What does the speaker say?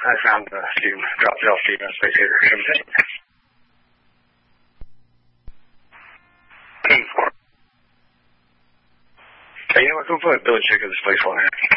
I found a few dropped off Steven Space Hater. Hey, you know what? Go put Billy Chick in the space one here.